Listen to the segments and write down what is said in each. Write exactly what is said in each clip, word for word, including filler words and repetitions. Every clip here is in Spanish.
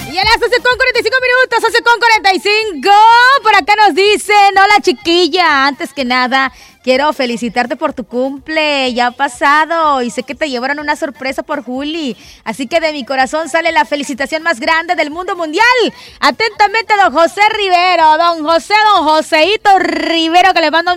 Y a las once con cuarenta y cinco minutos, once con cuarenta y cinco. Por acá nos dicen, hola chiquilla, antes que nada, quiero felicitarte por tu cumple, ya ha pasado y sé que te llevaron una sorpresa por Juli, así que de mi corazón sale la felicitación más grande del mundo mundial. Atentamente, don José Rivero, don José, don Joseito Rivero, que le mando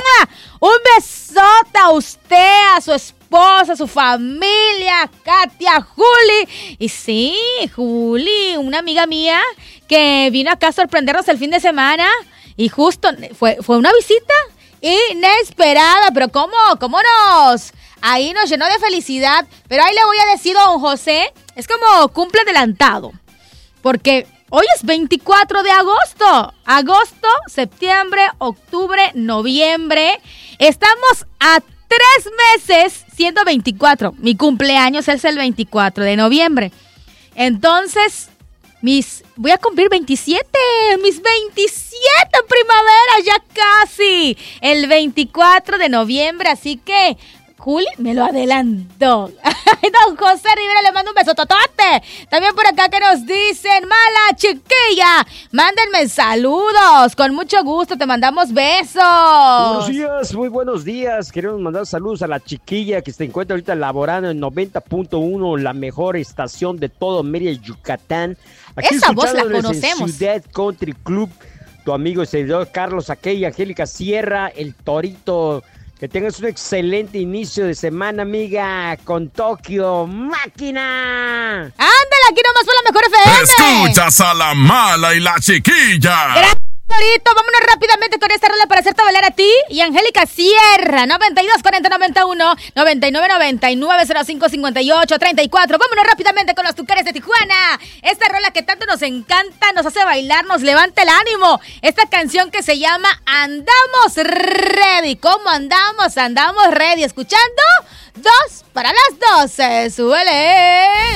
un besote a usted, a su esposa, a su familia, Katia, Juli. Y sí, Juli, una amiga mía que vino acá a sorprendernos el fin de semana y justo fue, fue una visita inesperada, pero ¿cómo? ¿Cómo nos? Ahí nos llenó de felicidad, pero ahí le voy a decir a don José, es como cumple adelantado, porque hoy es veinticuatro de agosto, agosto, septiembre, octubre, noviembre, estamos a tres meses siendo veinticuatro, mi cumpleaños es el veinticuatro de noviembre, entonces mis, voy a cumplir veintisiete, mis veintisiete primaveras ya casi, el veinticuatro de noviembre, así que Juli me lo adelantó. Don José Rivera le mando un beso totote. También por acá que nos dicen, mala chiquilla, mándenme saludos, con mucho gusto te mandamos besos. Buenos días, muy buenos días. Queremos mandar saludos a la chiquilla que se encuentra ahorita laborando en noventa punto uno, la mejor estación de todo Mérida, Yucatán. Aquí esa voz la conocemos. En Ciudad Country Club, tu amigo y seguidor Carlos Aquella, Angélica Sierra, el Torito. Que tengas un excelente inicio de semana, amiga, con Tokio Máquina. Ándale, aquí nomás fue la mejor F M. Escuchas a la mala y la chiquilla. Gracias, Torito. Vámonos rápidamente con esta rola para hacerte bailar a ti y Angélica Sierra. noventa y dos, cuarenta, noventa y uno, noventa y nueve, noventa y nueve, cero cinco, cincuenta y ocho, treinta y cuatro. Vámonos rápidamente con los Tucanes de Tijuana. Esta rola que tanto nos encanta, nos hace bailar, nos levanta el ánimo. Esta canción que se llama Andamos Ready. ¿Cómo andamos? Andamos ready. Escuchando dos para las doce. Súbele.